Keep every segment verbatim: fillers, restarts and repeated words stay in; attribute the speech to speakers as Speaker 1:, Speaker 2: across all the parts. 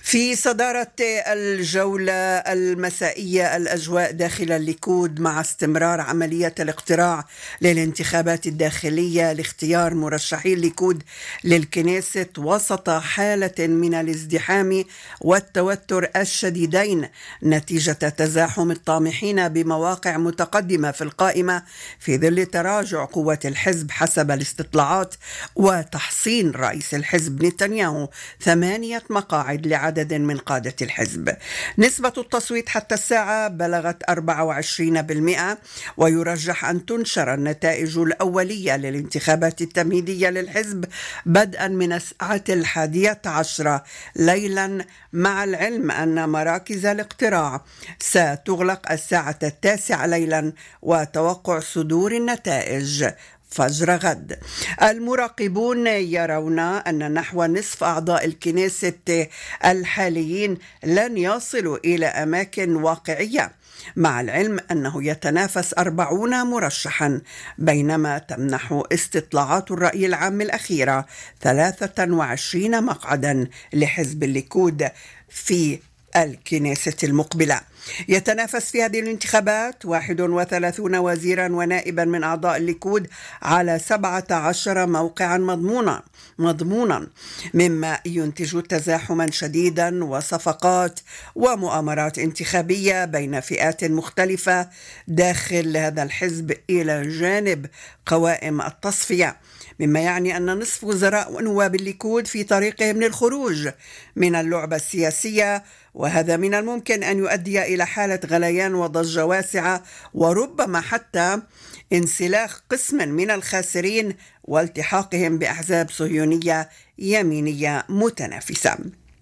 Speaker 1: في صدارة الجولة المسائية الأجواء داخل الليكود مع استمرار عملية الاقتراع للانتخابات الداخلية لاختيار مرشحي الليكود للكنيست وسط حالة من الازدحام والتوتر الشديدين نتيجة تزاحم الطامحين بمواقع متقدمة في القائمة في ظل تراجع قوة الحزب حسب الاستطلاعات وتحصين رئيس الحزب نتنياهو ثمانية مقاعد لعدد من قادة الحزب. نسبة التصويت حتى الساعة بلغت أربعة وعشرين بالمئة، ويرجح أن تنشر النتائج الأولية للانتخابات التمهيدية للحزب بدءا من الساعة الحادية عشرة ليلا، مع العلم أن مراكز الاقتراع ستغلق الساعة التاسعة ليلا وتوقع صدور النتائج فجر غد. المراقبون يرون أن نحو نصف أعضاء الكنيست الحاليين لن يصلوا إلى أماكن واقعية، مع العلم أنه يتنافس أربعون مرشحا، بينما تمنح استطلاعات الرأي العام الأخيرة ثلاثة وعشرين مقعدا لحزب الليكود في الكنيسة المقبلة. يتنافس في هذه الانتخابات واحد وثلاثون وزيرا ونائبا من أعضاء الليكود على سبعة عشر موقعا مضمونا مضمونا مما ينتج تزاحما شديدا وصفقات ومؤامرات انتخابية بين فئات مختلفة داخل هذا الحزب إلى جانب قوائم التصفية، مما يعني أن نصف وزراء ونواب الليكود في طريقهم للخروج من اللعبة السياسية، وهذا من الممكن أن يؤدي إلى حالة غليان وضجة واسعة وربما حتى انسلاخ قسم من الخاسرين والتحاقهم بأحزاب صهيونية يمينية متنافسة.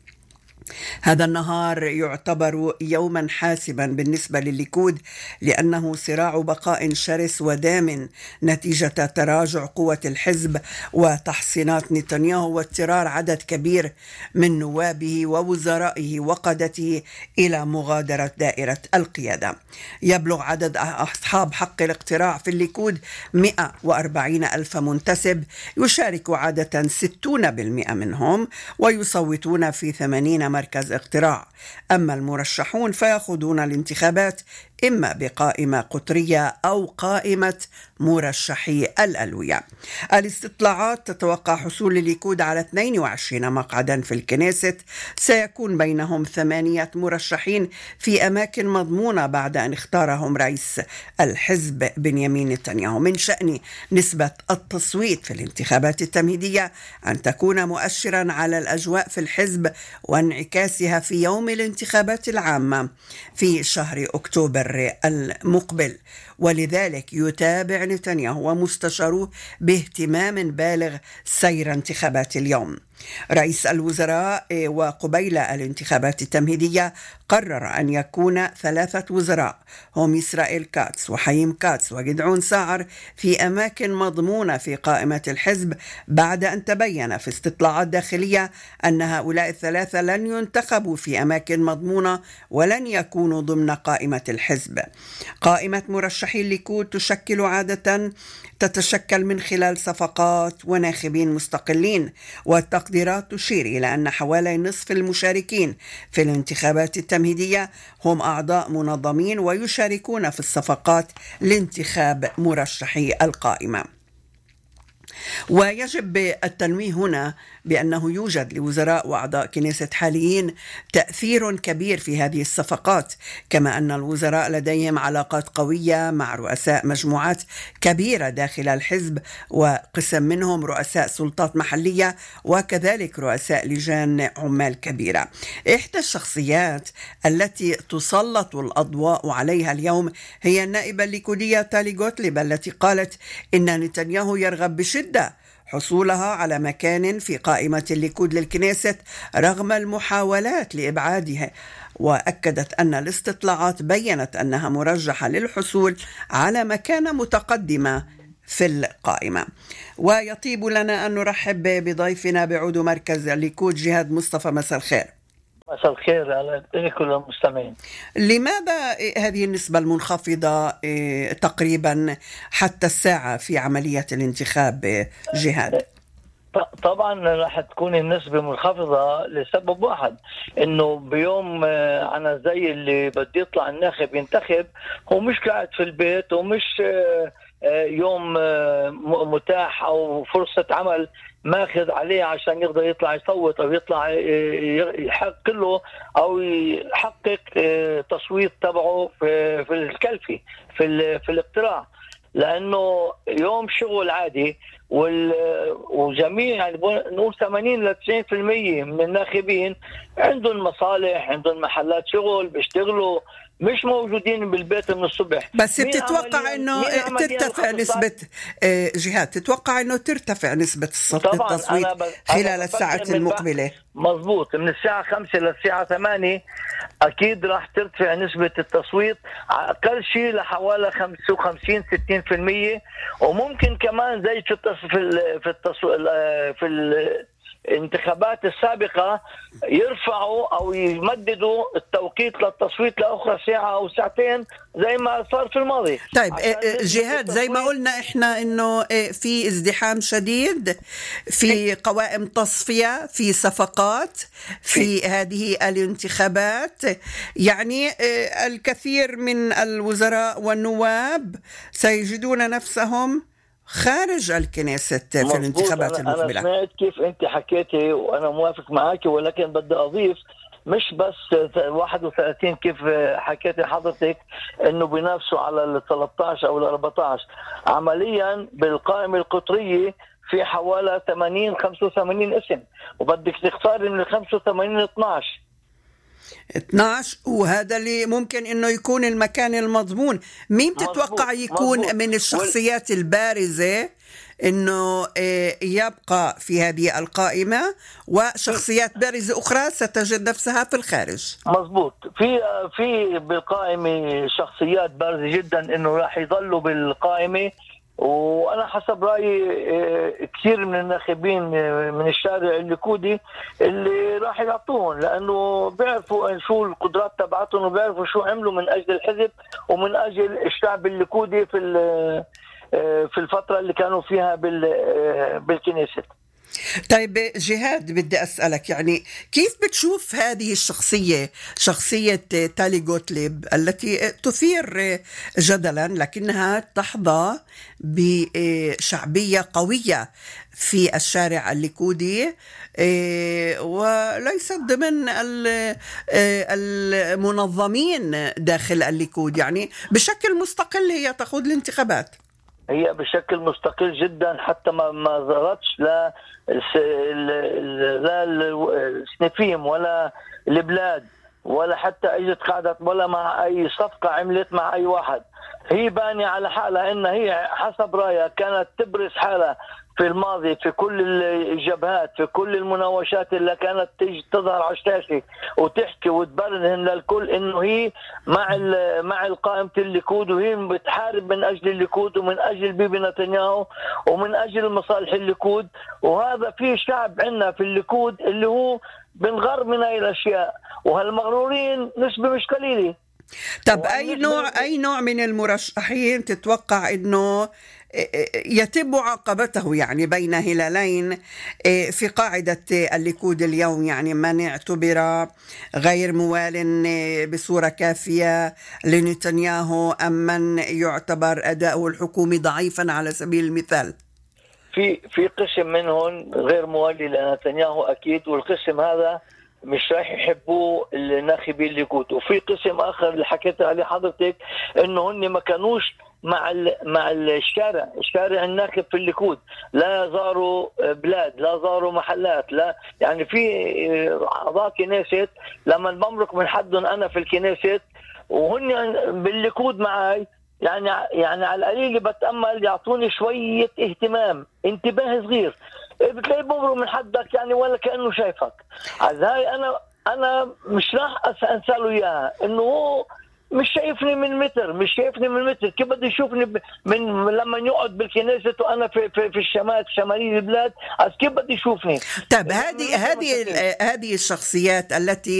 Speaker 1: هذا النهار يعتبر يوما حاسما بالنسبة للليكود، لأنه صراع بقاء شرس ودام نتيجة تراجع قوة الحزب وتحصينات نتنياهو واضطرار عدد كبير من نوابه ووزرائه وقادته إلى مغادرة دائرة القيادة. يبلغ عدد أصحاب حق الاقتراع في الليكود مئة وأربعين ألف منتسب، يشارك عادة ستون بالمئة منهم ويصوتون في ثمانين مركز اقتراع. أما المرشحون فيخوضون الانتخابات إما بقائمة قطرية أو قائمة مرشحي الألوية. الاستطلاعات تتوقع حصول الليكود على اثنين وعشرين مقعدا في الكنيست، سيكون بينهم ثمانية مرشحين في أماكن مضمونة بعد أن اختارهم رئيس الحزب بنيامين نتنياهو. من شأن نسبة التصويت في الانتخابات التمهيدية أن تكون مؤشرا على الأجواء في الحزب وانعكاسها في يوم الانتخابات العامة في شهر أكتوبر المقبل، ولذلك يتابع نتنياهو ومستشاروه باهتمام بالغ سير انتخابات اليوم. رئيس الوزراء وقبيل الانتخابات التمهيدية قرر أن يكون ثلاثة وزراء هم إسرائيل كاتس وحيم كاتس وجدعون ساعر في أماكن مضمونة في قائمة الحزب، بعد أن تبين في استطلاعات داخلية أن هؤلاء الثلاثة لن ينتخبوا في أماكن مضمونة ولن يكونوا ضمن قائمة الحزب. قائمة مرشحي الليكود تشكل عادة تتشكل من خلال صفقات وناخبين مستقلين، والتقديرات تشير إلى أن حوالي نصف المشاركين في الانتخابات التمهيدية هم أعضاء منظمين ويشاركون في الصفقات لانتخاب مرشحي القائمة. ويجب التنويه هنا بأنه يوجد لوزراء وأعضاء كنيست حاليين تأثير كبير في هذه الصفقات، كما أن الوزراء لديهم علاقات قوية مع رؤساء مجموعات كبيرة داخل الحزب، وقسم منهم رؤساء سلطات محلية وكذلك رؤساء لجان عمال كبيرة. إحدى الشخصيات التي تسلط الأضواء عليها اليوم هي النائبة الليكودية تالي غوتليب، التي قالت إن نتنياهو يرغب بشدة حصولها على مكان في قائمة الليكود للكنيست رغم المحاولات لإبعادها، وأكدت أن الاستطلاعات بيّنت أنها مرجحة للحصول على مكانة متقدمة في القائمة. ويطيب لنا أن نرحب بضيفنا بعضو مركز الليكود جهاد مصطفى. مساء الخير.
Speaker 2: مساء الخير على كل المستمعين.
Speaker 1: لماذا هذه النسبة المنخفضة تقريبا حتى الساعة في عملية الانتخاب جهاد؟
Speaker 2: طبعا راح تكون النسبة منخفضة لسبب واحد، انه بيوم انا زي اللي بدي يطلع الناخب ينتخب، هو مش قاعد في البيت ومش يوم متاح او فرصة عمل ماخذ عليه عشان يقدر يطلع يصوت او يطلع يحقق له او يحقق تصويت تبعه في في الكلفي في في الاقتراع، لانه يوم شغل عادي وجميع يعني نقول ثمانين إلى تسعين بالمئة من الناخبين عندهم مصالح، عندهم محلات شغل بيشتغلوا، مش موجودين بالبيت من الصبح.
Speaker 1: بس بتتوقع انه ترتفع نسبة جهات تتوقع انه ترتفع نسبة التصويت خلال الساعات المقبلة؟
Speaker 2: مضبوط، من الساعة خمسة للساعة ثمانية اكيد راح ترتفع نسبة التصويت اقل شيء لحوالي خمسة وخمسين ستين بالمئة، وممكن كمان زي في في في الانتخابات السابقة يرفعوا أو يمددوا التوقيت للتصويت لأخرى ساعة أو ساعتين زي ما صار في الماضي.
Speaker 1: طيب جهاد، زي ما قلنا إحنا إنه في ازدحام شديد في قوائم تصفية، في صفقات في هذه الانتخابات، يعني الكثير من الوزراء والنواب سيجدون نفسهم خارج الكنيسة في الانتخابات المقبلة.
Speaker 2: أنا سمعت كيف أنت حكيتي وأنا موافق معك، ولكن بدي أضيف مش بس واحد وثلاثين كيف حكيتي حضرتك إنه بينافسوا على ال ثلاثة عشر أو ال أربعة عشر، عمليا بالقائمة القطرية في حوالي ثمانين خمسة وثمانين اسم، وبدك تختاري من ال خمسة وثمانين اثناشر
Speaker 1: اثناشر، وهذا اللي ممكن انه يكون المكان المضمون. مين تتوقع يكون مزبوط. من الشخصيات البارزة انه يبقى في هذه القائمة، وشخصيات بارزة اخرى ستجد نفسها في الخارج؟
Speaker 2: مزبوط، في في بالقائمة شخصيات بارزة جدا انه راح يضلوا بالقائمة، وانا حسب رايي كثير من الناخبين من الشارع الليكودي اللي راح يعطوهم، لانه بيعرفوا شو القدرات تبعتهم وبيعرفوا شو عملوا من اجل الحزب ومن اجل الشعب الليكودي في في الفتره اللي كانوا فيها بالكنيسة.
Speaker 1: طيب جهاد، بدي أسألك يعني كيف بتشوف هذه الشخصية، شخصية تالي غوتليب التي تثير جدلا لكنها تحظى بشعبية قوية في الشارع الليكودي وليست ضمن المنظمين داخل الليكود، يعني بشكل مستقل هي تخوض الانتخابات؟
Speaker 2: هي بشكل مستقل جدا، حتى ما ما ظهرتش لا لا السنفيم ولا البلاد ولا حتى اجت قعدت ولا مع اي صفقه عملت مع اي واحد. هي بانية على حالها، ان هي حسب رايها كانت تبرز حالها في الماضي في كل الجبهات، في كل المناوشات اللي كانت تيجي تظهر على الشاشه وتحكي وتبرهن للكل انه هي مع مع القائمه الليكود، وهي بتحارب من اجل الليكود ومن اجل بيبي نتنياهو ومن اجل مصالح الليكود. وهذا في شعب عندنا في الليكود اللي هو بنغر من هاي الاشياء، وهالمغرورين نسبه مش قليله.
Speaker 1: طب اي نوع اي نوع من المرشحين تتوقع انه يتم معاقبته يعني بين هلالين في قاعدة الليكود اليوم؟ يعني من اعتبر غير موال بصورة كافية لنتنياهو أم من يعتبر أداؤه الحكومي ضعيفا على سبيل المثال؟
Speaker 2: في في قسم منهم غير موالي لنتنياهو أكيد، والقسم هذا مش راح يحبوه الناخبين الليكود. وفي قسم آخر اللي حكيت عليه حضرتك إنه هن ما كانوش مع مع الشارع الشارع الناخب في الليكود، لا زاروا بلاد، لا زاروا محلات، لا يعني في أعضاء كنيسة لما بمرق من حدهم أنا في الكنيسة وهن بالليكود معي، يعني يعني على القليل بتأمل يعطوني شوية اهتمام، انتباه صغير، بتلاقي بمرق من حدك يعني ولا كأنه شايفك. على هاي أنا أنا مش راح أنساله إياها، إنه هو مش شايفني من متر، مش شايفني من متر، كيف بده يشوفني من لما يقعد بالكنيسة وأنا في في في الشمال في شمالي البلاد، كيف بده يشوفني؟
Speaker 1: طب هذه هذه هذه الشخصيات التي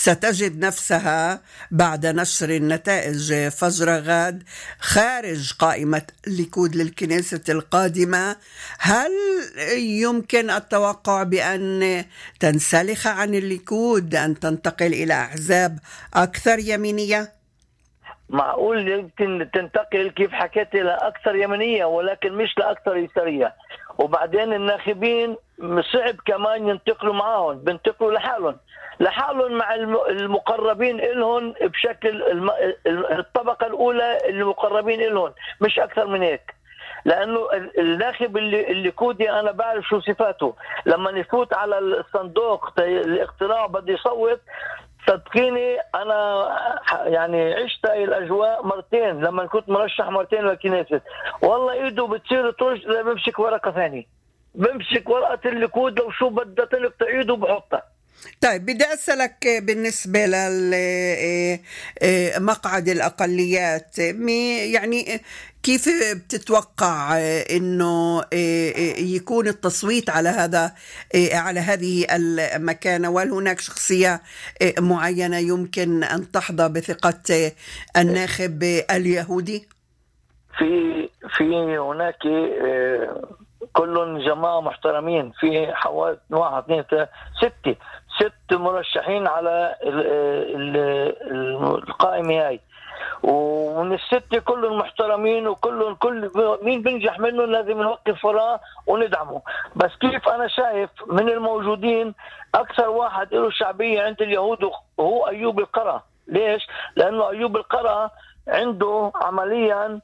Speaker 1: ستجد نفسها بعد نشر النتائج فجر غد خارج قائمة الليكود للكنيسة القادمة. هل يمكن التوقع بأن تنسلخ عن الليكود، أن تنتقل إلى أحزاب أكثر يمينية؟
Speaker 2: معقول يمكن تنتقل كيف حكيت لأكثر يمنية ولكن مش لأكثر يسارية. وبعدين الناخبين صعب كمان ينتقلوا معاهم، بينتقلوا لحالهم لحالهم مع المقربين إلهم بشكل الطبقة الأولى المقربين إلهم، مش أكثر من هيك. لأنه الناخب الليكودي أنا بعرف شو صفاته، لما يفوت على الصندوق الاقتراع بده يصوت، صدقيني أنا يعني عشت الأجواء مرتين لما كنت مرشح مرتين للكنيسة، والله إيده بتصير ترج بمسك ورقة ثانية، بمسك ورقة الليكود لو شو بدها تنقطع إيده بحطها.
Speaker 1: طيب بدي أسألك بالنسبة لمقعد الأقليات، يعني كيف بتتوقع إنه يكون التصويت على هذا على هذه المكانة؟ وهل هناك شخصية معينة يمكن أن تحظى بثقة الناخب اليهودي؟
Speaker 2: في في هناك كلهم جماعة محترمين، في حوالي واحد اثنين ثلاثة ستة ست مرشحين على القائمة هاي، ومن الستة كلهم محترمين وكلهم كل مين بنجح منهم لازم نوقف وراه وندعمه. بس كيف أنا شايف من الموجودين أكثر واحد له شعبية عند اليهود هو أيوب القرى. ليش؟ لأنه أيوب القرى عنده عمليا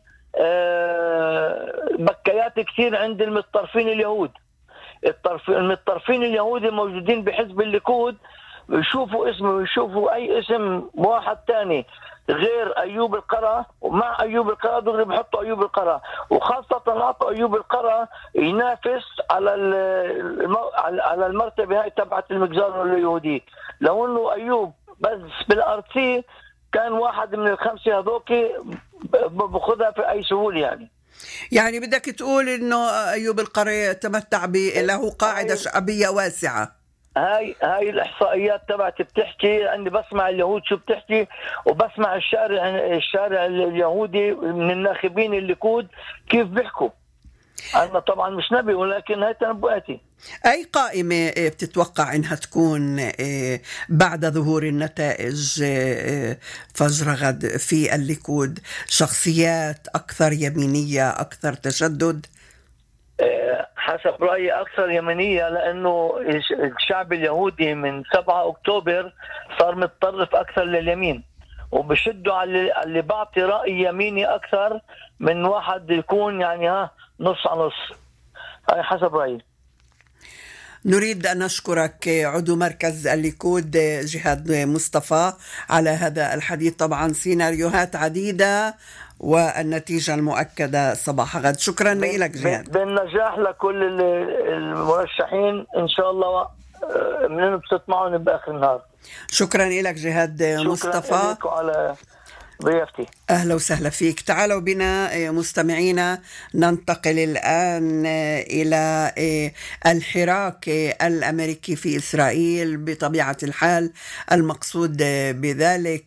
Speaker 2: بكيات كثير عند المتطرفين اليهود. المتطرفين اليهود الموجودين بحزب الليكود يشوفوا اسمه يشوفوا أي اسم واحد تاني غير أيوب القرى، ومع أيوب القرى دغري بحطوا أيوب القرى، وخاصة أعطوا أيوب القرى ينافس على على المرتبة هاي تبعت المجزر اليهودي. لو إنه أيوب بس بالأرتي كان واحد من الخمسة هذوك بأخذها في أي سهولة. يعني
Speaker 1: يعني بدك تقول إنه أيوب القرى يتمتع له قاعدة شعبية واسعة.
Speaker 2: هاي هاي الإحصائيات تبعت بتحكي، أني بسمع اليهود شو بتحكي وبسمع الشارع الشارع اليهودي من الناخبين الليكود كيف بيحكوا. أنا طبعا مش نبي ولكن هاي تنبؤاتي.
Speaker 1: أي قائمة بتتوقع إنها تكون بعد ظهور النتائج فجر غد في الليكود؟ شخصيات أكثر يمينية أكثر تشدد؟
Speaker 2: حسب رأيي أكثر يمنية، لأنه الشعب اليهودي من سبعة أكتوبر صار متطرف أكثر لليمين، وبشدوا على اللي بعطي رأي يميني أكثر من واحد يكون يعني ها نص على نص. هاي حسب رأيي.
Speaker 1: نريد أن نشكرك عضو مركز الليكود جهاد مصطفى على هذا الحديث. طبعا سيناريوهات عديدة والنتيجة المؤكدة صباح غد. شكرا لك جهاد.
Speaker 2: بالنجاح لكل المرشحين إن شاء الله، من بتسمعون بآخر النهار.
Speaker 1: شكرا لك جهاد مصطفى.
Speaker 2: شكرا لكم على ضيافتي.
Speaker 1: أهلا وسهلا فيك. تعالوا بنا مستمعينا ننتقل الآن إلى الحراك الأمريكي في إسرائيل. بطبيعة الحال المقصود بذلك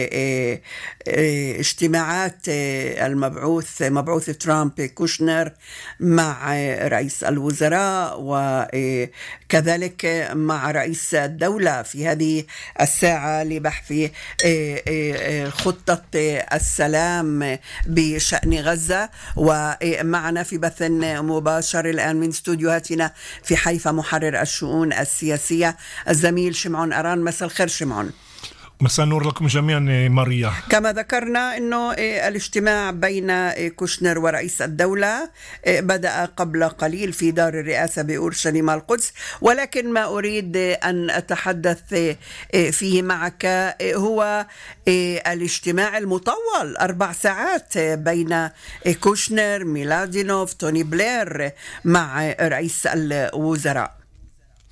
Speaker 1: اجتماعات المبعوث مبعوث ترامب كوشنر مع رئيس الوزراء وكذلك مع رئيس الدولة في هذه الساعة لبحث خطة السلام بشأن غزة. ومعنا في بث مباشر الآن من استوديوهاتنا في حيفا محرر الشؤون السياسية الزميل شمعون أران. مساء الخير شمعون.
Speaker 3: مساء النور لكم جميعا ماريا.
Speaker 1: كما ذكرنا أنه الاجتماع بين كوشنر ورئيس الدولة بدأ قبل قليل في دار الرئاسة بأورشليم القدس، ولكن ما أريد أن أتحدث فيه معك هو الاجتماع المطول أربع ساعات بين كوشنر ميلادينوف توني بلير مع رئيس الوزراء.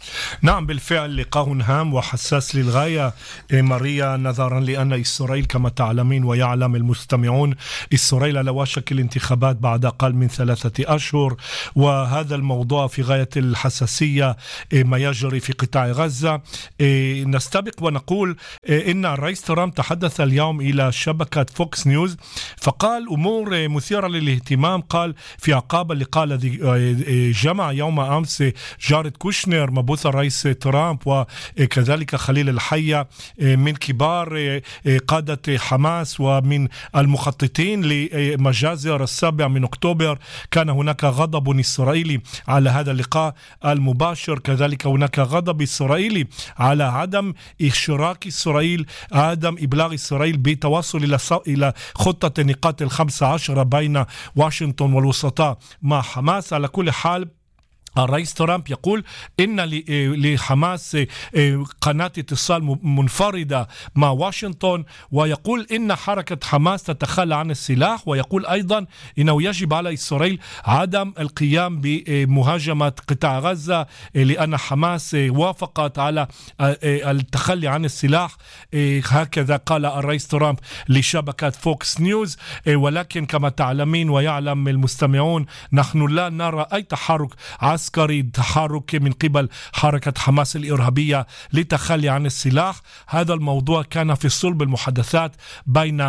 Speaker 3: نعم بالفعل لقاء هام وحساس للغاية ماريا، نظرا لأن إسرائيل كما تعلمين ويعلم المستمعون إسرائيل على وشك الانتخابات بعد أقل من ثلاثة أشهر، وهذا الموضوع في غاية الحساسية ما يجري في قطاع غزة. نستبق ونقول إن الرئيس ترامب تحدث اليوم إلى شبكة فوكس نيوز فقال أمور مثيرة للاهتمام. قال في عقاب اللقاء الذي جمع يوم أمس جارد كوشنر مبعوث الرئيس ترامب وكذلك خليل الحية من كبار قادة حماس ومن المخططين لمجازر السابع من أكتوبر، كان هناك غضب إسرائيلي على هذا اللقاء المباشر. كذلك هناك غضب إسرائيلي على عدم إشراك إسرائيل، عدم إبلاغ إسرائيل بتواصل إلى إلى خطة النقاط الخمسة عشر بين واشنطن والوسطاء مع حماس. على كل حال الرئيس ترامب يقول إن لحماس قناة اتصال منفردة مع واشنطن، ويقول إن حركة حماس تتخلى عن السلاح، ويقول أيضا إنه يجب على إسرائيل عدم القيام بمهاجمة قطاع غزة لأن حماس وافقت على التخلي عن السلاح. هكذا قال الرئيس ترامب لشبكة فوكس نيوز. ولكن كما تعلمين ويعلم المستمعون نحن لا نرى أي تحرك عسكري عسكري تحرك من قبل حركة حماس الإرهابية لتخلي عن السلاح. هذا الموضوع كان في صلب المحادثات بين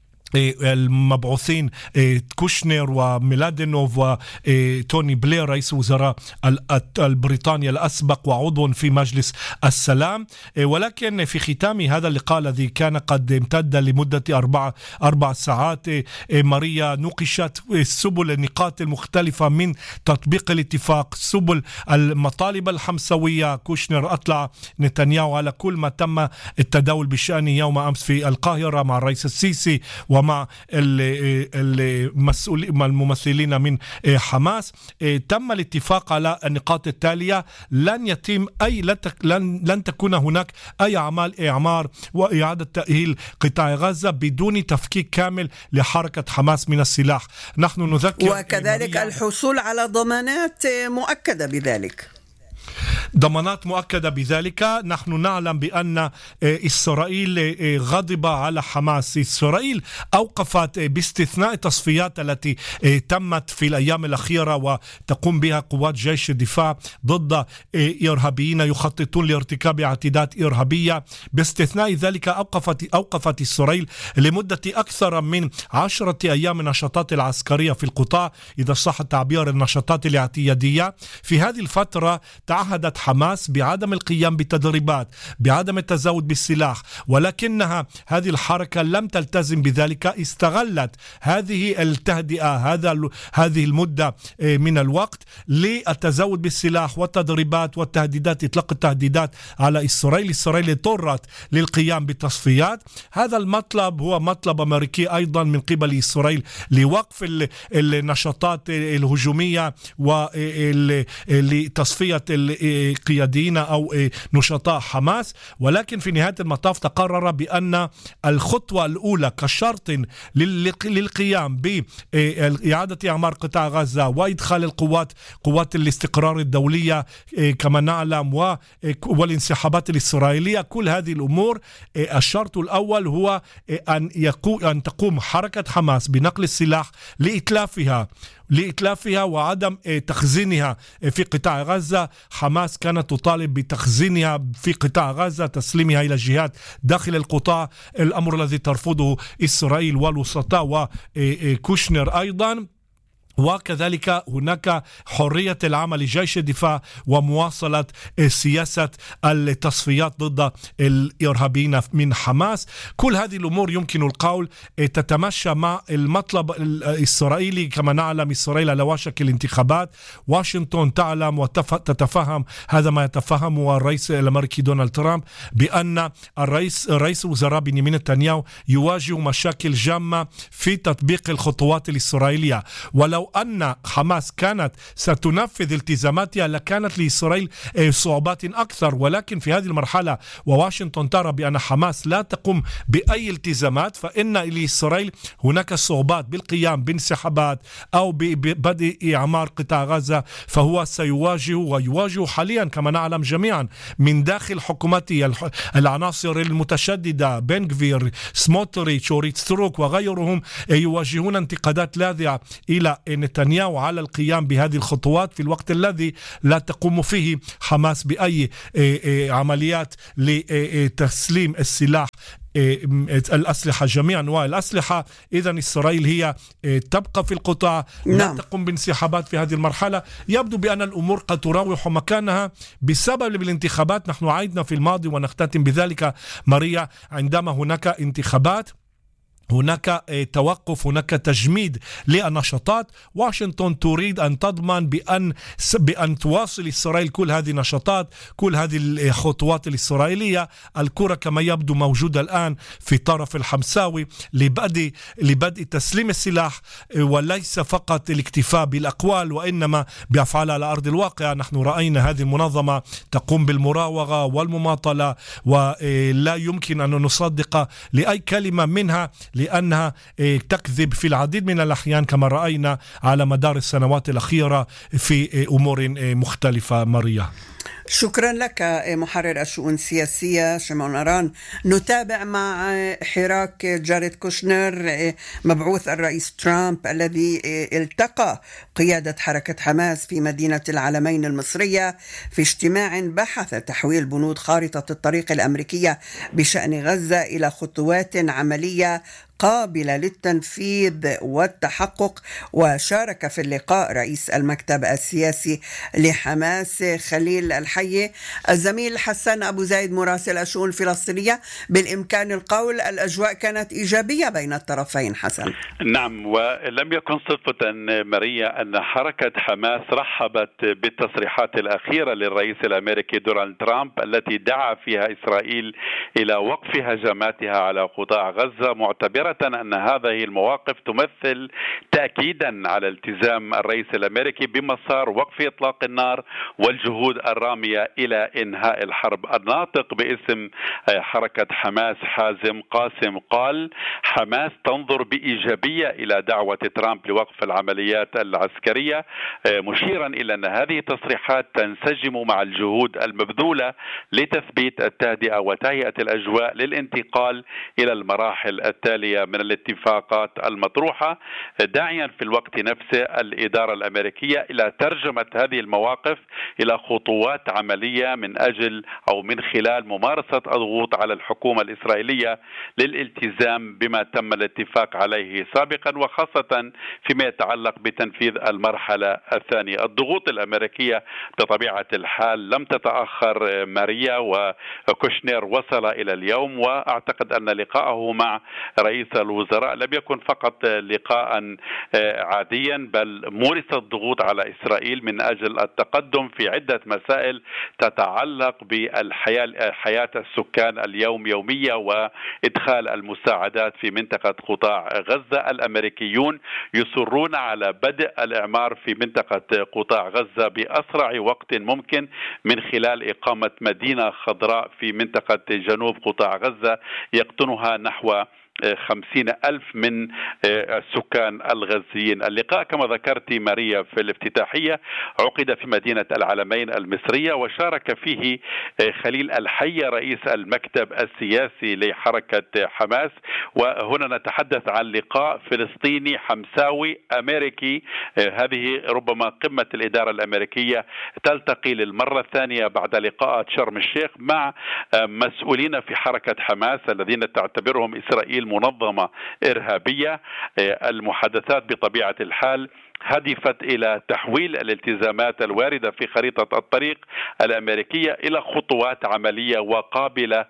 Speaker 3: المبعوثين كوشنر وميلادينوف وتوني بلير رئيس وزراء البريطانيا الأسبق وعضو في مجلس السلام. ولكن في ختام هذا اللقاء الذي كان قد امتد لمدة أربع أربع ساعات ماريا نوقشت سبل النقاط المختلفة من تطبيق الاتفاق، سبل المطالب الحمسوية. كوشنر أطلع نتنياهو على كل ما تم التداول بشأنه يوم أمس في القاهرة مع الرئيس السيسي ومع الممثلين من حماس. تم الاتفاق على النقاط التالية: لن يتم أي لن, لن تكون هناك أي أعمال إعمار وإعادة تأهيل قطاع غزة بدون تفكيك كامل لحركة حماس من السلاح. نحن نذكر
Speaker 1: وكذلك الحصول على ضمانات مؤكدة بذلك
Speaker 3: ضمانات مؤكدة بذلك. نحن نعلم بأن إسرائيل غضب على حماس. إسرائيل أوقفت باستثناء التصفيات التي تمت في الأيام الأخيرة وتقوم بها قوات جيش الدفاع ضد إرهابيين يخططون لارتكاب اعتداءات إرهابية. باستثناء ذلك أوقفت أوقفت إسرائيل لمدة أكثر من عشرة أيام النشاطات العسكرية في القطاع، إذا صح التعبير النشاطات الاعتيادية. في هذه الفترة تعهدت حماس بعدم القيام بالتدريبات، بعدم التزود بالسلاح، ولكنها هذه الحركة لم تلتزم بذلك. استغلت هذه التهدئة هذا هذه المدة من الوقت للتزود بالسلاح والتدريبات والتهديدات، إطلاق التهديدات على إسرائيل. إسرائيل اضطرت للقيام بالتصفيات. هذا المطلب هو مطلب أمريكي أيضا من قبل إسرائيل لوقف النشاطات الهجومية ولتصفية القياديين أو نشطاء حماس. ولكن في نهاية المطاف تقرر بأن الخطوة الأولى كشرط للقيام بإعادة إعمار قطاع غزة وإدخال القوات قوات الاستقرار الدولية كما نعلم والانسحابات الإسرائيلية، كل هذه الأمور الشرط الأول هو أن يقوم أن تقوم حركة حماس بنقل السلاح لإتلافها لإتلافها وعدم تخزينها في قطاع غزة. حماس كانت تطالب بتخزينها في قطاع غزة، تسليمها إلى جهات داخل القطاع، الأمر الذي ترفضه إسرائيل والوسطاء وكوشنر أيضا. وكذلك هناك حرية العمل لجيش الدفاع ومواصلة سياسة التصفيات ضد الإرهابيين من حماس. كل هذه الأمور يمكن القول تتمشى مع المطلب الإسرائيلي. كما نعلم إسرائيل على وشك الانتخابات، واشنطن تعلم وتتفهم هذا ما يتفهمه الرئيس الأمريكي دونالد ترامب بأن الرئيس رئيس الوزراء بنيامين نتنياهو يواجه مشاكل جامة في تطبيق الخطوات الإسرائيلية. ولو لو أن حماس كانت ستنفذ التزاماتها لكانت لإسرائيل صعوبات أكثر، ولكن في هذه المرحلة وواشنطن ترى بأن حماس لا تقوم بأي التزامات، فإن لإسرائيل هناك صعوبات بالقيام بانسحابات أو ببدء إعمار قطاع غزة. فهو سيواجه ويواجه حاليا كما نعلم جميعا من داخل حكومته العناصر المتشددة، بن غفير، سموتريتش، أوريت ستروك وغيرهم يواجهون انتقادات لاذعة إلى نتنياهو على القيام بهذه الخطوات في الوقت الذي لا تقوم فيه حماس بأي عمليات لتسليم السلاح الأسلحة، جميع أنواع الأسلحة. إذن إسرائيل هي تبقى في القطاع، لا نعم. تقوم بانسحابات في هذه المرحلة. يبدو بأن الأمور قد تراوح مكانها بسبب الانتخابات. نحن عيدنا في الماضي ونختتم بذلك ماريا، عندما هناك انتخابات هناك توقف، هناك تجميد للنشاطات. واشنطن تريد أن تضمن بأن بأن تواصل إسرائيل كل هذه النشاطات، كل هذه الخطوات الإسرائيلية. الكرة كما يبدو موجودة الآن في طرف الحمساوي لبدء لبدء تسليم السلاح، وليس فقط الاكتفاء بالأقوال وإنما بأفعال على أرض الواقع. نحن رأينا هذه المنظمة تقوم بالمراوغة والمماطلة، ولا يمكن أن نصدق لأي كلمة منها لأنها تكذب في العديد من الأحيان كما رأينا على مدار السنوات الأخيرة في أمور مختلفة. ماريا،
Speaker 1: شكرا لك محرر الشؤون السياسية شمعون أران. نتابع مع حراك جاريد كوشنر مبعوث الرئيس ترامب الذي التقى قيادة حركة حماس في مدينة العلمين المصرية في اجتماع بحث تحويل بنود خارطة الطريق الأمريكية بشأن غزة إلى خطوات عملية قابلة للتنفيذ والتحقق. وشارك في اللقاء رئيس المكتب السياسي لحماس خليل الحي. الزميل حسن أبو زايد مراسل الشؤون الفلسطينية، بالإمكان القول الأجواء كانت إيجابية بين الطرفين. حسن.
Speaker 4: نعم، ولم يكن صدفة ماريا أن حركة حماس رحبت بالتصريحات الأخيرة للرئيس الأمريكي دونالد ترامب التي دعا فيها إسرائيل إلى وقف هجماتها على قطاع غزة، معتبرة أن هذه المواقف تمثل تأكيدا على التزام الرئيس الأمريكي بمسار وقف إطلاق النار والجهود الرامية إلى إنهاء الحرب. الناطق باسم حركة حماس حازم قاسم قال: حماس تنظر بإيجابية إلى دعوة ترامب لوقف العمليات العسكرية، مشيرا إلى أن هذه التصريحات تنسجم مع الجهود المبذولة لتثبيت التهدئة وتهيئة الأجواء للانتقال إلى المراحل التالية من الاتفاقات المطروحة، داعيا في الوقت نفسه الإدارة الأمريكية إلى ترجمة هذه المواقف إلى خطوات عملية من أجل أو من خلال ممارسة الضغوط على الحكومة الإسرائيلية للالتزام بما تم الاتفاق عليه سابقا، وخاصة فيما يتعلق بتنفيذ المرحلة الثانية. الضغوط الأمريكية بطبيعة الحال لم تتأخر ماريا، وكوشنير وصل إلى اليوم، وأعتقد أن لقاءه مع رئيس الوزراء لم يكن فقط لقاء عاديا، بل مورست الضغوط على إسرائيل من أجل التقدم في عدة مسائل تتعلق بالحياة حياة السكان اليوم يومية وإدخال المساعدات في منطقة قطاع غزة. الأمريكيون يصرون على بدء الإعمار في منطقة قطاع غزة بأسرع وقت ممكن من خلال إقامة مدينة خضراء في منطقة جنوب قطاع غزة يقطنها نحو خمسين ألف من السكان الغزيين. اللقاء كما ذكرت ماريا في الافتتاحية عقد في مدينة العلمين المصرية، وشارك فيه خليل الحي رئيس المكتب السياسي لحركة حماس. وهنا نتحدث عن لقاء فلسطيني حمساوي أمريكي. هذه ربما قمة الإدارة الأمريكية تلتقي للمرة الثانية بعد لقاءات شرم الشيخ مع مسؤولين في حركة حماس الذين تعتبرهم إسرائيل منظمة إرهابية. المحادثات بطبيعة الحال هدفت إلى تحويل الالتزامات الواردة في خريطة الطريق الأمريكية إلى خطوات عملية وقابلة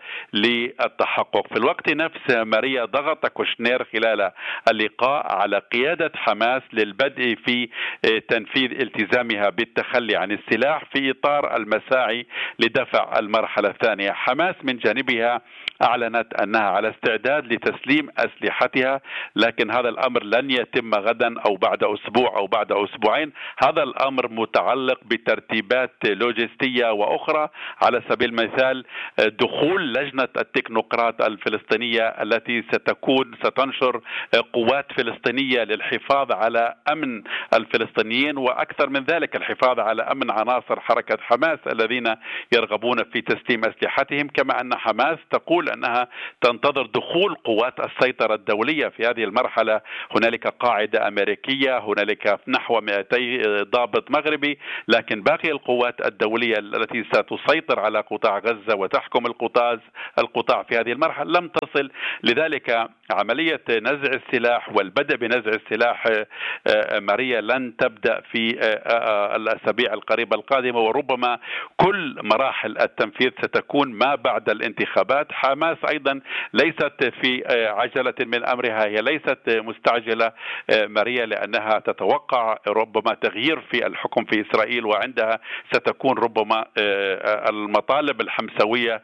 Speaker 4: للتحقق. في الوقت نفسه ماريا ضغط كوشنير خلال اللقاء على قيادة حماس للبدء في تنفيذ التزامها بالتخلي عن السلاح في إطار المساعي لدفع المرحلة الثانية. حماس من جانبها أعلنت أنها على استعداد لتسليم أسلحتها، لكن هذا الأمر لن يتم غدا أو بعد أسبوع أو بعد أسبوعين. هذا الأمر متعلق بترتيبات لوجستية وأخرى، على سبيل المثال دخول لجنة التكنوقراط الفلسطينية التي ستكون ستنشر قوات فلسطينية للحفاظ على أمن الفلسطينيين، وأكثر من ذلك الحفاظ على أمن عناصر حركة حماس الذين يرغبون في تسليم أسلحتهم. كما أن حماس تقول أنها تنتظر دخول قوات السيطرة الدولية في هذه المرحلة. هنالك قاعدة أمريكية، هنالك نحو مئتي ضابط مغربي، لكن باقي القوات الدولية التي ستسيطر على قطاع غزة وتحكم القطاع القطاع في هذه المرحلة لم تصل. لذلك عملية نزع السلاح والبدء بنزع السلاح ماريا لن تبدأ في الأسابيع القريبة القادمة، وربما كل مراحل التنفيذ ستكون ما بعد الانتخابات. حماس أيضا ليست في عجلة من أمرها، هي ليست مستعجلة ماريا، لأنها تتوقع ربما تغيير في الحكم في إسرائيل، وعندها ستكون ربما المطالب الحمسوية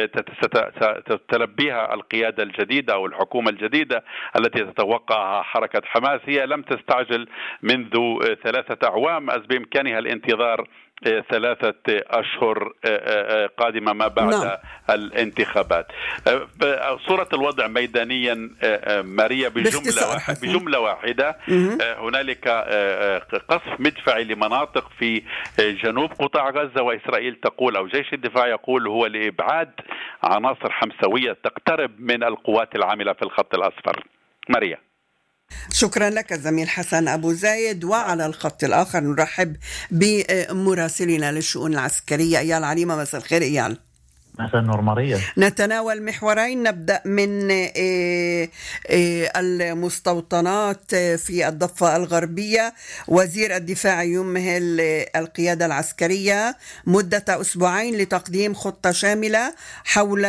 Speaker 4: ستلبيها القيادة الجديدة أو الحكومة الجديدة التي تتوقعها حركة حماس. هي لم تستعجل منذ ثلاثة أعوام، بإمكانها الانتظار ثلاثة أشهر قادمة ما بعد نعم. الانتخابات. صورة الوضع ميدانيا ماريا بجملة, واحد بجملة واحدة هنالك قصف مدفعي لمناطق في جنوب قطاع غزة، وإسرائيل تقول أو جيش الدفاع يقول هو لإبعاد عناصر حمسوية تقترب من القوات العاملة في الخط الأصفر. ماريا،
Speaker 1: شكرا لك زميل حسن أبو زايد. وعلى الخط الآخر نرحب بمراسلنا للشؤون العسكرية إيال عليمة. مساء الخير إيال.
Speaker 5: مساء النور ماريا.
Speaker 1: نتناول محورين، نبدأ من المستوطنات في الضفة الغربية. وزير الدفاع يمهل القيادة العسكرية مدة أسبوعين لتقديم خطة شاملة حول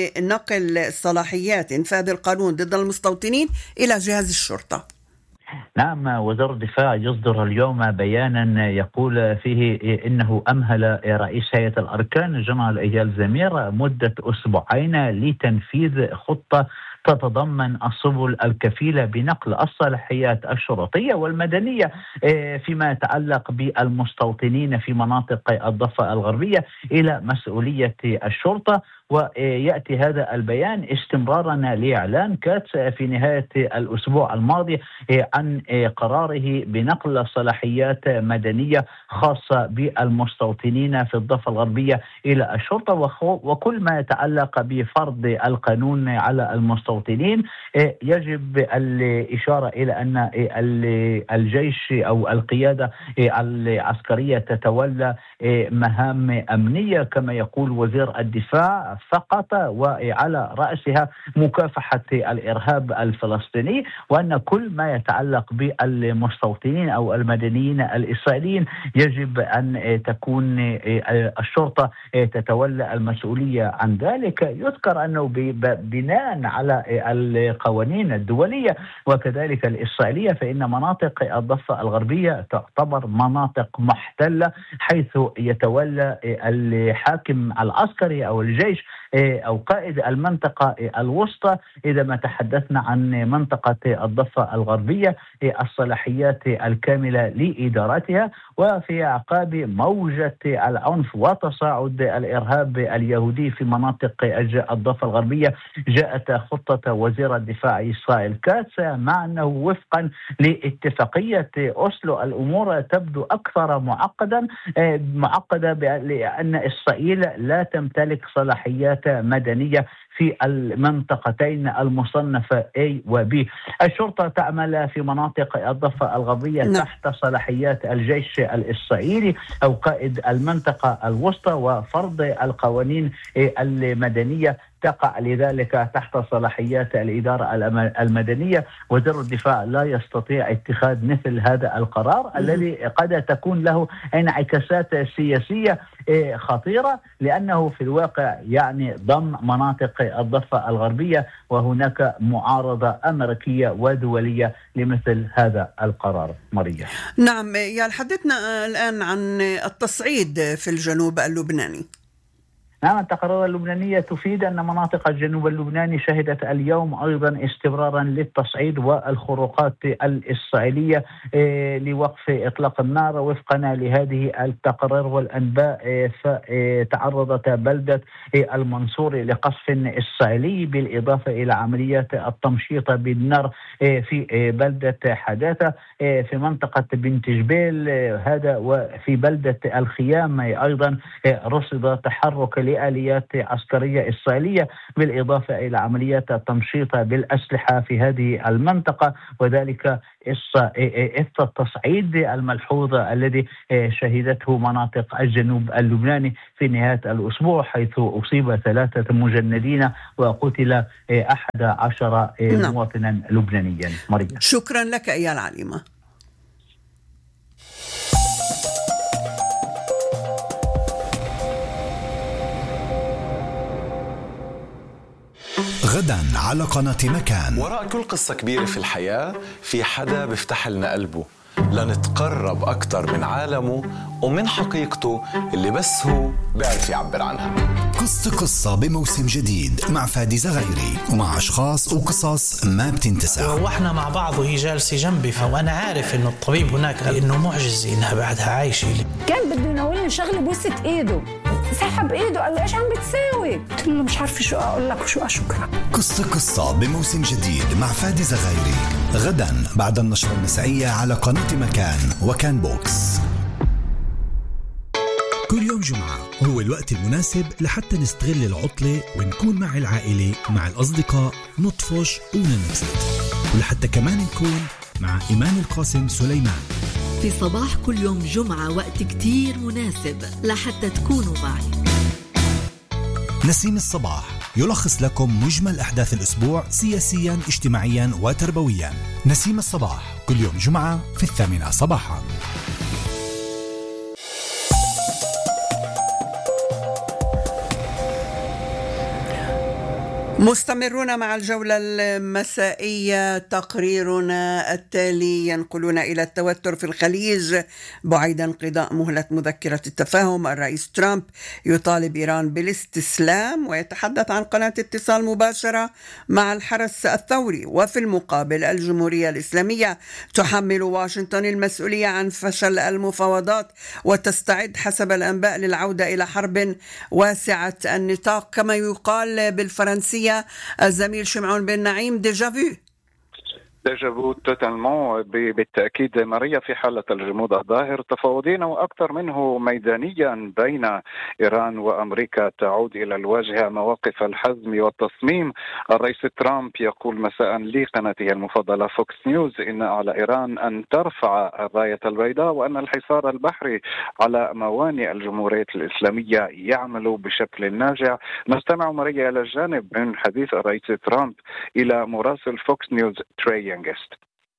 Speaker 1: نقل صلاحيات إنفاذ القانون ضد المستوطنين إلى جهاز الشرطة.
Speaker 5: نعم، وزير الدفاع يصدر اليوم بيانا يقول فيه إنه أمهل رئيس هيئة الأركان الجنرال إيال زمير مدة أسبوعين لتنفيذ خطة تتضمن السبل الكفيلة بنقل الصلاحيات الشرطية والمدنية فيما يتعلق بالمستوطنين في مناطق الضفة الغربية إلى مسؤولية الشرطة. ويأتي هذا البيان استمرارا لإعلان كاتس في نهاية الأسبوع الماضي عن قراره بنقل صلاحيات مدنية خاصة بالمستوطنين في الضفة الغربية إلى الشرطة، وكل ما يتعلق بفرض القانون على المستوطنين. يجب الإشارة إلى أن الجيش أو القيادة العسكرية تتولى مهام أمنية كما يقول وزير الدفاع فقط، وعلى رأسها مكافحة الإرهاب الفلسطيني، وأن كل ما يتعلق بالمستوطنين أو المدنيين الإسرائيليين يجب أن تكون الشرطة تتولى المسؤولية عن ذلك. يذكر أنه بناء على القوانين الدولية وكذلك الإسرائيلية فإن مناطق الضفة الغربية تعتبر مناطق محتلة، حيث يتولى الحاكم العسكري أو الجيش أو قائد المنطقة الوسطى إذا ما تحدثنا عن منطقة الضفة الغربية الصلاحيات الكاملة لإدارتها. وفي أعقاب موجة العنف وتصاعد الإرهاب اليهودي في مناطق الضفة الغربية جاءت خطة وزير الدفاع إسرائيل كاتس، مع أنه وفقا لاتفاقية أوسلو الأمور تبدو أكثر معقدا معقدة لأن إسرائيل لا تمتلك صلاحيات مدنية في المنطقتين المصنفة A و B. الشرطة تعمل في مناطق الضفة الغربية لا. تحت صلاحيات الجيش الإسرائيلي أو قائد المنطقة الوسطى، وفرض القوانين المدنية تقع لذلك تحت صلاحيات الإدارة المدنية. وزير الدفاع لا يستطيع اتخاذ مثل هذا القرار الذي قد تكون له انعكاسات سياسية خطيرة، لأنه في الواقع يعني ضم مناطق الضفة الغربية، وهناك معارضة أمريكية ودولية لمثل هذا القرار. ماريا.
Speaker 1: نعم، يا حدثنا الآن عن التصعيد في الجنوب اللبناني.
Speaker 5: نعم، التقارير اللبنانية تفيد أن مناطق الجنوب اللبناني شهدت اليوم أيضا استمرارا للتصعيد والخروقات الإسرائيلية لوقف إطلاق النار. وفقا لهذه التقارير والأنباء، فتعرضت بلدة المنصورة لقصف إسرائيلي بالإضافة إلى عمليات التمشيط بالنار في بلدة حداثة في منطقة بنت جبيل هذا. وفي بلدة الخيام أيضا رصد تحرك لآليات عسكرية إسرائيلية بالإضافة إلى عمليات التمشيط بالأسلحة في هذه المنطقة، وذلك إثر التصعيد الملحوظ الذي شهدته مناطق الجنوب اللبناني في نهاية الأسبوع، حيث أصيب ثلاثة مجندين وقتل أحد عشر مواطنا لبنانيا. مريم،
Speaker 1: شكرا لك أيال عليمة.
Speaker 6: غدا على قناة مكان.
Speaker 7: وراء كل قصة كبيرة في الحياة في حدا بيفتح لنا قلبه لنتقرب أكتر من عالمه ومن حقيقته اللي بس هو بيعرف يعبر عنها.
Speaker 6: قصة قصة بموسم جديد مع فادي زغيري ومع أشخاص وقصص ما بتنتسى.
Speaker 8: وإحنا مع بعض وهي جالسة جنبي، وأنا عارف إنه الطبيب هناك قال إنه معجزة إنها بعدها عايشة.
Speaker 9: كان بده يناولني شغلة بوسة إيده، سحب إيده قال له إيش عم بتساوي؟ قلت له مش عارفة شو أقول لك وشو أشكرك.
Speaker 6: قصة قصة بموسم جديد مع فادي زغيري غدا بعد النشرة المسائية على قناة مكان وكان بوكس.
Speaker 10: كل يوم جمعة هو الوقت المناسب لحتى نستغل العطلة ونكون مع العائلة مع الأصدقاء، نطفش وننبسط، ولحتى كمان نكون مع إيمان القاسم سليمان
Speaker 11: في صباح كل يوم جمعة. وقت كتير مناسب لحتى تكونوا معي.
Speaker 10: نسيم الصباح يلخص لكم مجمل أحداث الأسبوع سياسيا اجتماعيا وتربويا. نسيم الصباح كل يوم جمعة في الثامنة صباحا.
Speaker 1: مستمرون مع الجولة المسائية. تقريرنا التالي ينقلنا إلى التوتر في الخليج بعد انقضاء مهلة مذكرة التفاهم. الرئيس ترامب يطالب إيران بالاستسلام ويتحدث عن قناة اتصال مباشرة مع الحرس الثوري، وفي المقابل الجمهورية الإسلامية تحمل واشنطن المسؤولية عن فشل المفاوضات وتستعد حسب الأنباء للعودة إلى حرب واسعة النطاق كما يقال بالفرنسية. الزميل شمعون بن نعيم، ديجافو
Speaker 12: ديجافو توتالمون بالتأكيد ماريا. في حالة الجمود الظاهر تفاوضين وأكثر منه ميدانيا بين إيران وأمريكا تعود إلى الواجهة مواقف الحزم والتصميم. الرئيس ترامب يقول مساء لقناته المفضلة فوكس نيوز إن على إيران أن ترفع الراية البيضاء وأن الحصار البحري على موانئ الجمهورية الإسلامية يعمل بشكل ناجع. نستمع ماريا إلى الجانب من حديث الرئيس ترامب إلى مراسل فوكس نيوز تري Youngest.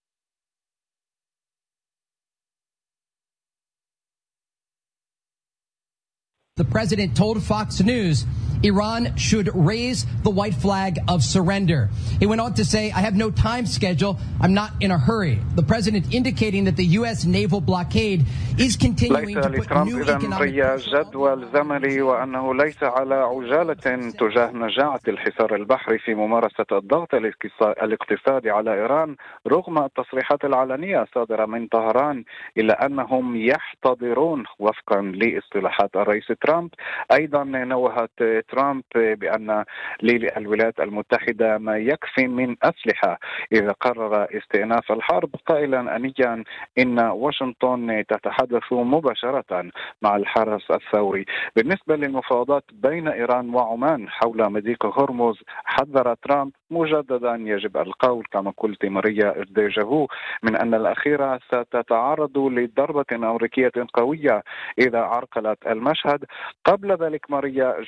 Speaker 13: The president told Fox News Iran should raise the white flag of surrender. He went on to say, I have no time schedule. I'm not in a hurry. The president indicating that the U S naval blockade is continuing to put new economic
Speaker 12: جدول زمني وأنه ليس على عجالة تجاه نجاعة الحصار البحري في ممارسة الضغط الاقتصادي على إيران رغم التصريحات العلنية الصادرة من طهران، إلا أنهم يحتضرون وفقا لاصطلاحات الرئيس ترامب. أيضا نوهت ترامب بأن للولايات المتحدة ما يكفي من أسلحة إذا قرر استئناف الحرب، قائلا أنيا إن واشنطن تتحدث مباشرة مع الحرس الثوري. بالنسبة للمفاوضات بين إيران وعمان حول مضيق هرمز حذر ترامب مجددا يجب القول كما قلت ماريا ديجافو من أن الأخيرة ستتعرض لضربة أمريكية قوية إذا عرقلت المشهد. قبل ذلك ماريا جدد ترامب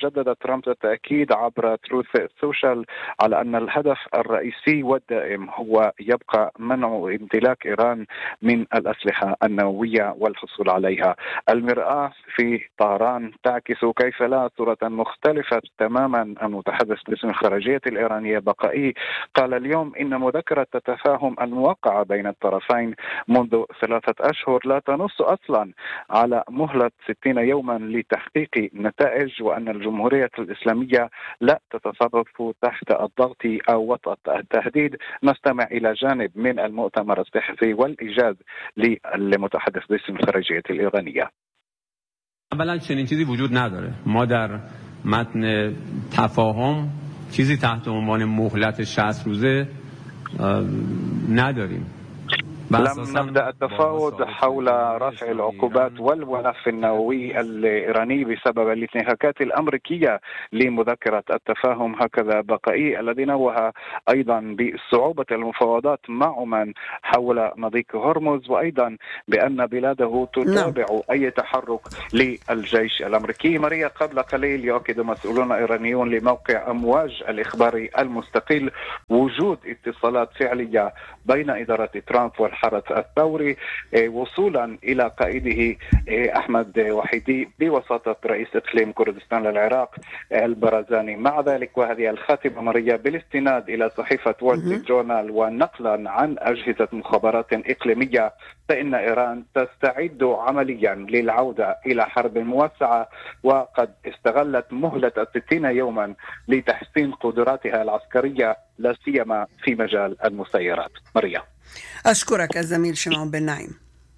Speaker 12: ترامب التأكيد عبر تروث سوشيال على أن الهدف الرئيسي والدائم هو يبقى منع امتلاك إيران من الأسلحة النووية والحصول عليها. المرآة في طهران تعكس كيف لا صورة مختلفة تماما. المتحدث باسم الخارجية الإيرانية بقائي قال اليوم إن مذكرة التفاهم الموقعة بين الطرفين منذ ثلاثة أشهر لا تنص أصلا على مهلة ستين يوما لتحقيق نتائج، وأن الجمهورية الإسلامية لا تتصرف تحت الضغط أو وطأة التهديد. نستمع إلى جانب من المؤتمر الصحفي والإيجاز للمتحدث باسم الخارجية الإيرانية.
Speaker 14: اولا چنین چیزی وجود نداره. ما در متن تفاهم چیزی تحت عنوان مهلت شصت روزه نداریم.
Speaker 12: لم نبدأ التفاوض حول رفع العقوبات والملف النووي الإيراني بسبب الانتهاكات الأمريكية لمذكرة التفاهم. هكذا بقائي الذي نوه أيضا بصعوبة المفاوضات مع عمان حول مضيق هرمز، وأيضا بأن بلاده تتابع نعم. أي تحرك للجيش الأمريكي. ماريا، قبل قليل يؤكد مسؤولون إيرانيون لموقع أمواج الإخباري المستقل وجود اتصالات فعلية بين إدارة ترامب والحرس الثوري وصولا إلى قائده أحمد وحيدي بوساطة رئيس إقليم كردستان للعراق البرزاني. مع ذلك وهذه الخاتمة مرية بالاستناد إلى صحيفة وول ستريت جورنال ونقلا عن أجهزة مخابرات إقليمية فإن إيران تستعد عمليا للعودة إلى حرب موسعة، وقد استغلت مهلة الستين يوما لتحسين قدراتها العسكرية لا سيما في مجال المسيرات. مريم،
Speaker 1: أشكرك الزميل شمعون بن نعيم.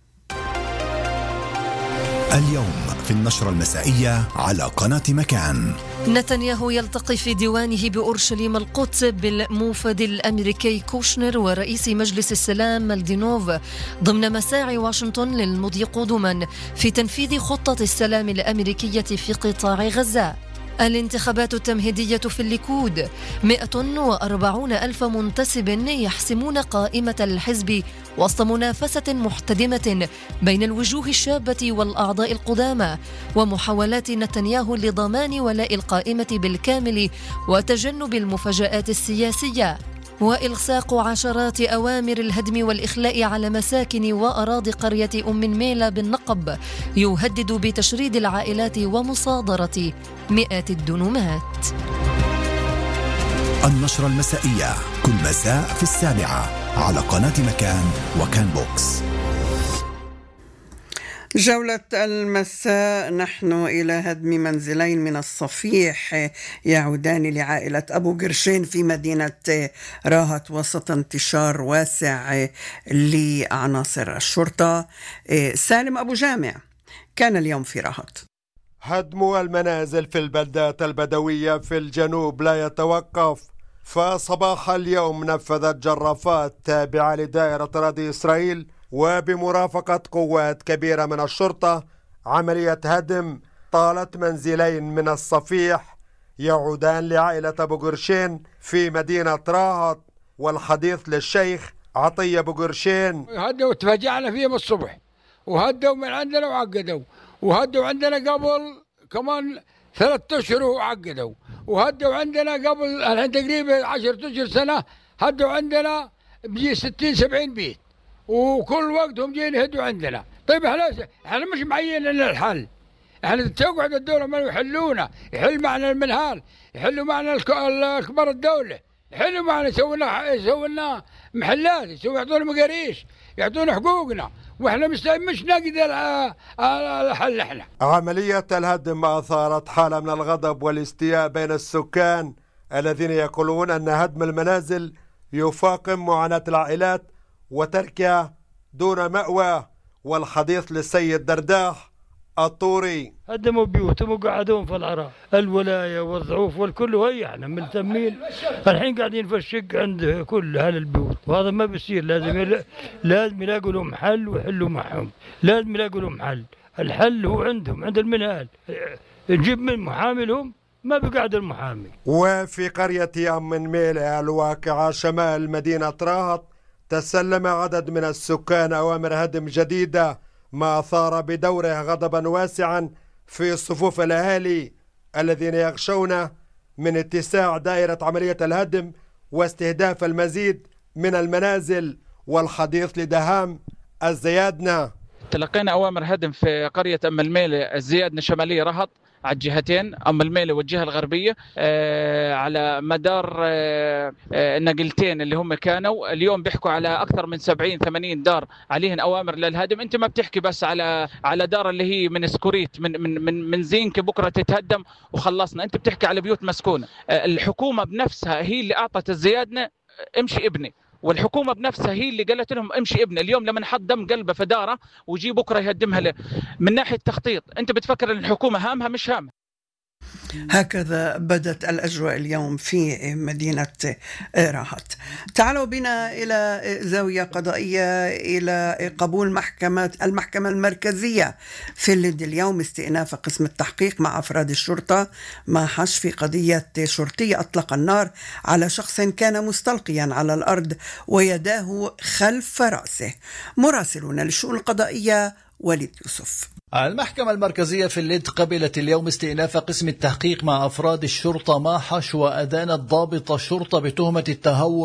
Speaker 6: اليوم في النشرة المسائية على قناة مكان.
Speaker 15: نتنياهو يلتقي في ديوانه بأورشليم القدس بالموفد الأمريكي كوشنر ورئيس مجلس السلام مالدينوف ضمن مساعي واشنطن للمضي قدما في تنفيذ خطة السلام الأمريكية في قطاع غزة. الانتخابات التمهيدية في الليكود، مئة وأربعون ألف منتسب يحسمون قائمة الحزب وسط منافسة محتدمة بين الوجوه الشابة والأعضاء القدامى، ومحاولات نتنياهو لضمان ولاء القائمة بالكامل وتجنب المفاجآت السياسية، وإلصاق عشرات أوامر الهدم والإخلاء على مساكن وأراضي قرية أم ميلا بالنقب يهدد بتشريد العائلات ومصادرة مئات الدنومات.
Speaker 6: النشرة المسائية كل مساء في السابعة على قناة مكان وكان بوكس.
Speaker 1: جولة المساء نحن إلى هدم منزلين من الصفيح يعودان لعائلة أبو قرشين في مدينة راهط وسط انتشار واسع لعناصر الشرطة. سالم أبو جامع كان اليوم في راهط.
Speaker 16: هدم المنازل في البلدات البدوية في الجنوب لا يتوقف، فصباح اليوم نفذت جرافات تابعة لدائرة أراضي إسرائيل وبمرافقة قوات كبيرة من الشرطة عملية هدم طالت منزلين من الصفيح يعودان لعائلة أبو قرشين في مدينة راهط. والحديث للشيخ عطية أبو قرشين.
Speaker 17: هدوا تفاجعنا فيهم الصبح، وهدوا من عندنا وعقدوا، وهدوا عندنا قبل كمان ثلاثة أشهر وعقدوا، وهدوا عندنا قبل الحين تقريبا عشرة أشهر سنة هدوا عندنا بيجي ستين سبعين بيت، وكل وقت هم جايين يهدوا عندنا. طيب احنا احنا مش معين لنا الحل، احنا تقعد الدولة ما يحلونا، يحل معنا المنهال، يحلوا معنا كبار الدولة، يحلوا معنا يسووا لنا يسووا لنا محلات، يسووا يعطونا مقاريش، يعطونا حقوقنا، واحنا مش مش نقدر الحل. احنا
Speaker 16: عملية الهدم أثارت حالة من الغضب والاستياء بين السكان الذين يقولون أن هدم المنازل يفاقم معاناة العائلات وتركها دون مأوى. والحديث للسيد درداح الطوري.
Speaker 18: هدموا بيوتهم وقعدوهم في العراء، الولاية والضعوف والكل، وهي احنا ملتمين الحين قاعدين في الشق عند كل اهل البيوت، وهذا ما بيصير. لازم يلا... لازم يلاقوا لهم حل ويحلوا معهم، لازم يلاقوا لهم حل. الحل هو عندهم عند المنهال، نجيب من محامي لهم ما بقعد المحامي.
Speaker 16: وفي قرية أم ميلا الواقعة شمال مدينة راهط تسلم عدد من السكان أوامر هدم جديدة، ما أثار بدوره غضبا واسعا في صفوف الأهالي الذين يخشون من اتساع دائرة عملية الهدم واستهداف المزيد من المنازل. والحديث لدهام الزيادنة.
Speaker 19: تلقينا أوامر هدم في قرية أم الميلة الزيادنة الشمالية رهط على الجهتين، أم الميلة والجهة الغربية، آه على مدار آه النقلتين اللي هم كانوا اليوم بيحكوا على أكثر من سبعين ثمانين دار عليهن أوامر للهدم. أنت ما بتحكي بس على على دار اللي هي من سكوريت من من من, من زينك بكرة تتهدم وخلصنا، أنت بتحكي على بيوت مسكونة. آه الحكومة بنفسها هي اللي أعطت الزيادنة امشي ابني، والحكومة بنفسها هي اللي قالت لهم امشي ابني. اليوم لما حط دم قلبه في داره ويجي بكرة يهدمها له. من ناحية تخطيط أنت بتفكر أن الحكومة هامها مش هامها.
Speaker 1: هكذا بدت الأجواء اليوم في مدينة راحت. تعالوا بنا إلى زاوية قضائية، إلى قبول محكمة المحكمة المركزية في اللد اليوم استئناف قسم التحقيق مع أفراد الشرطة مع حش في قضية شرطي أطلق النار على شخص كان مستلقيا على الأرض ويداه خلف رأسه. مراسلنا للشؤون القضائية وليد يوسف.
Speaker 20: المحكمة المركزية في اللد قبلت اليوم استئناف قسم التحقيق مع أفراد الشرطة مع حش وأدانت ضابط الشرطة بتهمة التهور